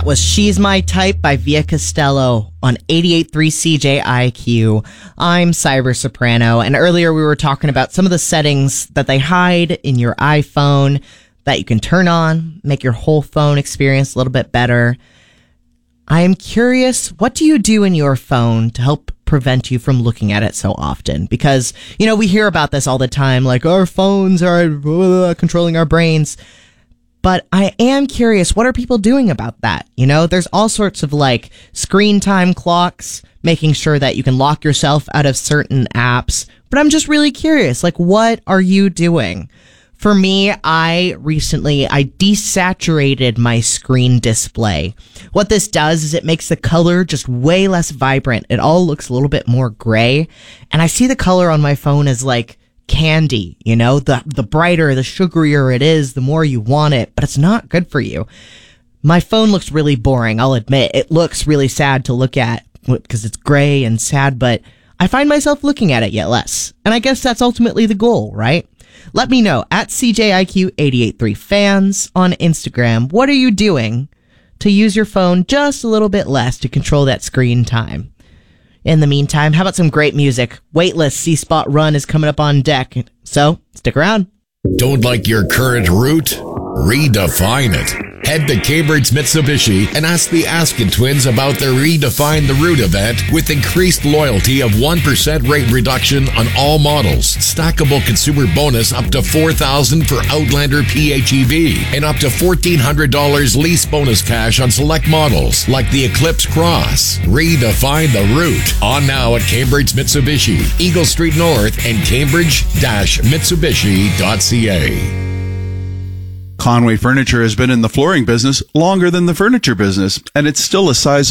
That was She's My Type by Via Costello on 88.3 CJIQ. I'm Cyber Soprano, and earlier we were talking about some of the settings that they hide in your iPhone that you can turn on, make your whole phone experience a little bit better. I am curious, what do you do in your phone to help prevent you from looking at it so often? Because, you know, we hear about this all the time, like our phones are controlling our brains. But I am curious, what are people doing about that? You know, there's all sorts of like screen time clocks, making sure that you can lock yourself out of certain apps. But I'm just really curious, like, what are you doing? For me, I desaturated my screen display. What this does is it makes the color just way less vibrant. It all looks a little bit more gray. And I see the color on my phone as like candy, you know, the brighter, the sugarier it is, the more you want it, but it's not good for you. My phone looks really boring, I'll admit. It looks really sad to look at because it's gray and sad, but I find myself looking at it yet less. And I guess that's ultimately the goal, right? Let me know at CJIQ883 fans on Instagram. What are you doing to use your phone just a little bit less to control that screen time? In the meantime, how about some great music? Weightless C-Spot Run is coming up on deck, so stick around. Don't like your current route? Redefine it. Head to Cambridge Mitsubishi and ask the Askin twins about their Redefine the Route event with increased loyalty of 1% rate reduction on all models, stackable consumer bonus up to $4,000 for Outlander PHEV, and up to $1,400 lease bonus cash on select models like the Eclipse Cross. Redefine the Route. On now at Cambridge Mitsubishi, Eagle Street North and Cambridge-Mitsubishi.ca. Conway Furniture has been in the flooring business longer than the furniture business, and it's still a size